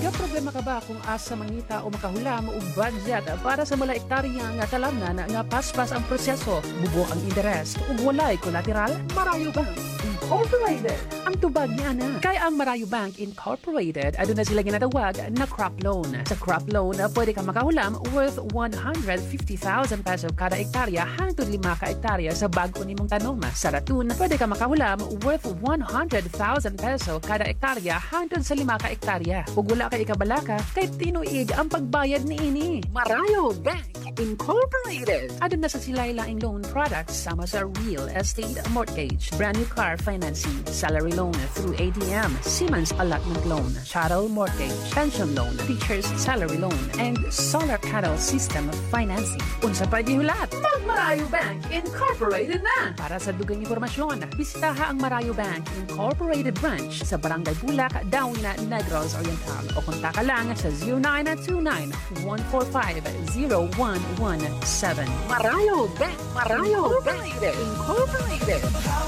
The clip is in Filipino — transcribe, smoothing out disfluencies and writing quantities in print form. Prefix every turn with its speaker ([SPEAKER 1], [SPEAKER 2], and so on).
[SPEAKER 1] Nagaproblema ka ba kung asa mangita o makahulam o budget para sa mala ektarya nga talamnan nga paspas ang proseso, bubo ang interes ug walay kolateral? Marayo Bank Incorporated ang tubag ni ana. Kaya ang Marayo Bank Incorporated aduna sila ginatawag na crop loan. Sa crop loan, pwede ka makahulam worth 150,000 peso kada ektarya hangtod 5 ka ektarya sa bag-o nimong tanom. Sa Ratun, pwede ka makahulam worth 100,000 peso kada ektarya hangtod sa 5 ka ektarya. Ug wala kay ikabalaka, kay tinuig ang pagbayad niini. Marayo Bank Incorporated. Adun na sa sila'y laing loan products sama sa real estate mortgage, brand new car financing, salary loan through ATM, Siemens allotment loan, chattel mortgage, pension loan, teachers salary loan, and solar panel system financing. Unsa pa gihulat? Mag-Marayo Bank Incorporated na! Para sa dugang impormasyon, bisitaha ang Marayo Bank Incorporated branch sa Barangay Bulak, Dawna, Negros Oriental o kontak lang sa 0929-145-0117. Marayo Bank Incorporated.